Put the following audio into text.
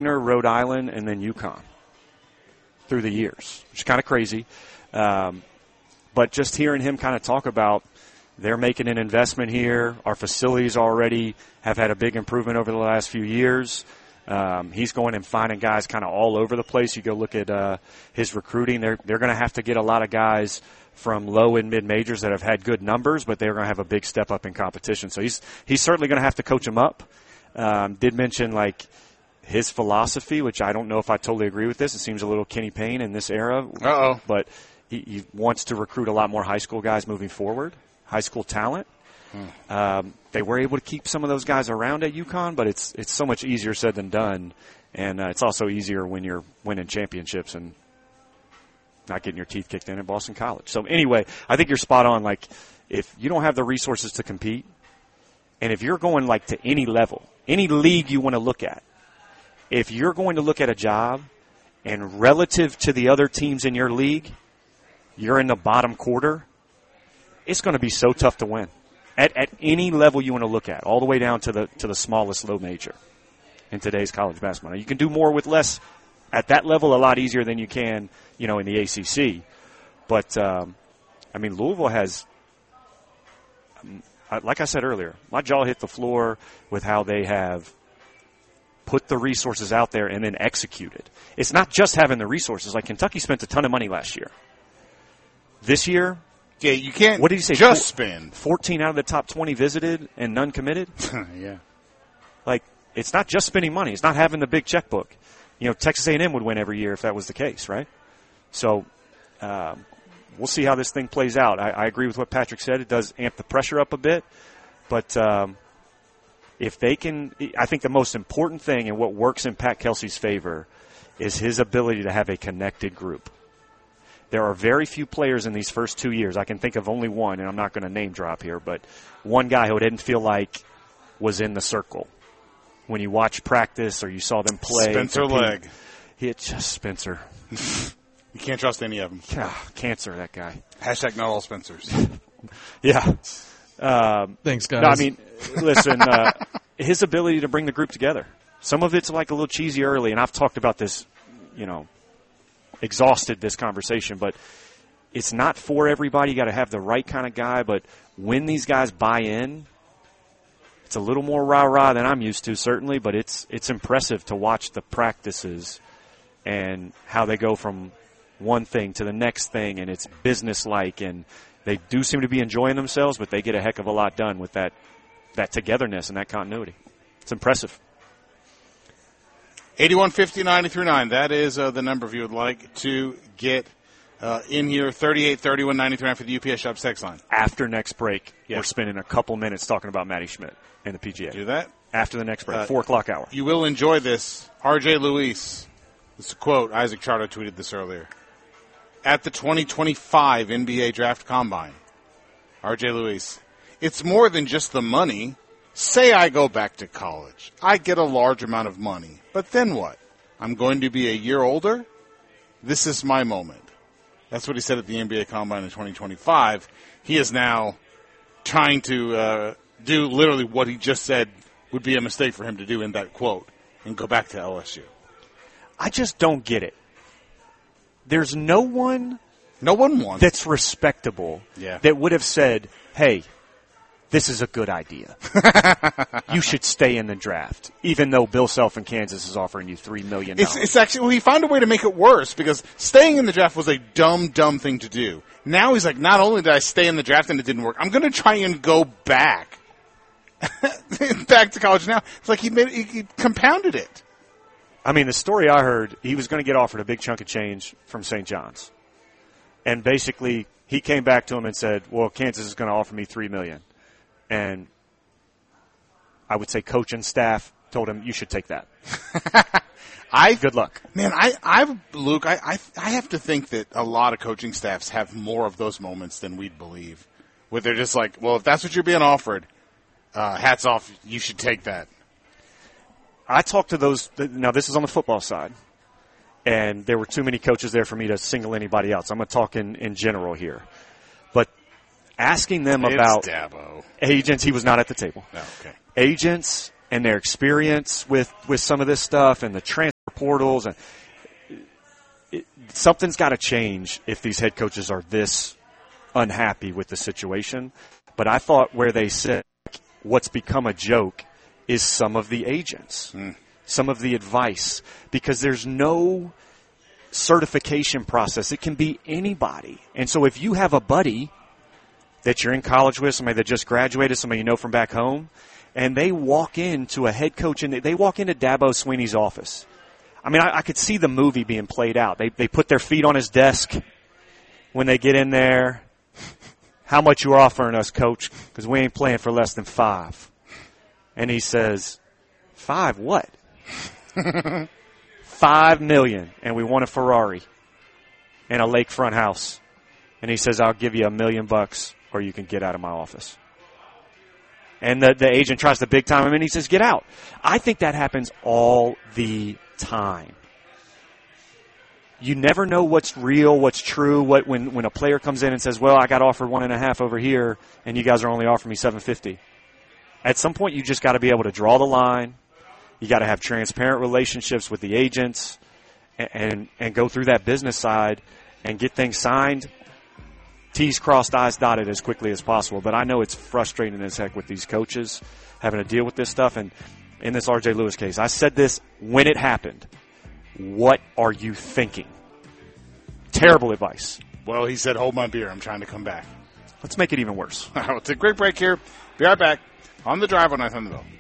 Rhode Island, and then UConn through the years, which is kind of crazy. But just hearing him kind of talk about they're making an investment here. Our facilities already have had a big improvement over the last few years. He's going and finding guys kind of all over the place. You go look at his recruiting. They're going to have to get a lot of guys from low and mid majors that have had good numbers, but they're going to have a big step up in competition. So he's certainly going to have to coach them up. Did mention like his philosophy, which I don't know if I totally agree with this. It seems a little Kenny Payne in this era. But he wants to recruit a lot more high school guys moving forward, high school talent. They were able to keep some of those guys around at UConn, but it's so much easier said than done. And it's also easier when you're winning championships and not getting your teeth kicked in at Boston College. So anyway, I think you're spot on. Like, if you don't have the resources to compete, and if you're going like to any level, any league you want to look at, if you're going to look at a job and relative to the other teams in your league, you're in the bottom quarter, it's going to be so tough to win at any level you want to look at, all the way down to the smallest low major in today's college basketball. Now, you can do more with less at that level, a lot easier than you can, in the ACC. But Louisville has, like I said earlier, my jaw hit the floor with how they have put the resources out there and then executed. It's not just having the resources. Like Kentucky spent a ton of money last year. This year, yeah, you can't. What did you say? Just spend 14 out of the top 20 visited and none committed. Yeah, like it's not just spending money. It's not having the big checkbook. Texas A&M would win every year if that was the case, right? So we'll see how this thing plays out. I agree with what Patrick said. It does amp the pressure up a bit, but if they can, I think the most important thing and what works in Pat Kelsey's favor is his ability to have a connected group. There are very few players in these first 2 years. I can think of only one, and I'm not going to name drop here, but one guy who didn't feel like was in the circle. When you watch practice or you saw them play. Spencer Legg. It's just Spencer. You can't trust any of them. Cancer, that guy. Hashtag not all Spencers. Yeah. Thanks, guys. No, I mean, listen, his ability to bring the group together. Some of it's like a little cheesy early, and I've talked about this, exhausted this conversation, but it's not for everybody. You got to have the right kind of guy, but when these guys buy in, it's a little more rah-rah than I'm used to, certainly, but it's impressive to watch the practices and how they go from one thing to the next thing, and it's business-like, and they do seem to be enjoying themselves, but they get a heck of a lot done with that togetherness and that continuity. It's impressive. 8150-939. That is the number if you would like to get in here. 3831-939 for the UPS Shop text line. After next break, we're spending a couple minutes talking about Matty Schmidt and the PGA. Do that? After the next break, 4 o'clock hour. You will enjoy this. R.J. Luis. This is a quote. Isaac Chardo tweeted this earlier. At the 2025 NBA Draft Combine, R.J. Luis, it's more than just the money. Say I go back to college. I get a large amount of money. But then what? I'm going to be a year older? This is my moment. That's what he said at the NBA Combine in 2025. He is now trying to do literally what he just said would be a mistake for him to do in that quote and go back to LSU. I just don't get it. There's no one wants that's respectable that would have said, hey, this is a good idea. You should stay in the draft, even though Bill Self in Kansas is offering you $3 million. It's actually, he found a way to make it worse because staying in the draft was a dumb thing to do. Now he's like, not only did I stay in the draft and it didn't work, I'm going to try and go back. Back to college now. It's like he compounded it. I mean, the story I heard, he was going to get offered a big chunk of change from St. John's. And basically, he came back to him and said, well, Kansas is going to offer me $3 million. And I would say coach and staff told him, you should take that. Good luck. Man, Luke, I have to think that a lot of coaching staffs have more of those moments than we'd believe, where they're just like, well, if that's what you're being offered, hats off, you should take that. I talked to those, now this is on the football side, and there were too many coaches there for me to single anybody else. I'm going to talk in general here. But asking them about Dabo. Agents, he was not at the table. Oh, okay. Agents and their experience with some of this stuff and the portals. And something's got to change if these head coaches are this unhappy with the situation. But I thought where they said what's become a joke is some of the agents, some of the advice, because there's no certification process. It can be anybody. And so if you have a buddy that you're in college with, somebody that just graduated, somebody you know from back home, and they walk into a head coach and they walk into Dabo Swinney's office. I mean, I could see the movie being played out. They put their feet on his desk when they get in there. How much you offering us, coach? Because we ain't playing for less than 5. And he says, 5 what? $5 million, and we want a Ferrari and a lakefront house. And he says, I'll give you $1 million or you can get out of my office. And the agent tries to big time him, and he says, get out. I think that happens all the time. You never know what's real, what's true. When a player comes in and says, well, I got offered 1.5 over here, and you guys are only offering me $750. At some point, you just got to be able to draw the line. You got to have transparent relationships with the agents and go through that business side and get things signed, T's crossed, I's dotted as quickly as possible. But I know it's frustrating as heck with these coaches having to deal with this stuff. And in this R.J. Lewis case, I said this when it happened. What are you thinking? Terrible advice. Well, he said, hold my beer. I'm trying to come back. Let's make it even worse. It's a great break here. Be right back on The Drive on 9 on the Bell.